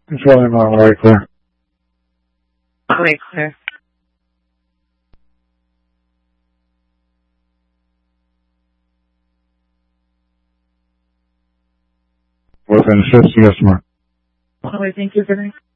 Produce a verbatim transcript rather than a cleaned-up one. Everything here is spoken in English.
Controlling my way clear. Way clear. Within sixty, yes, ma'am. Way, thank you, very much.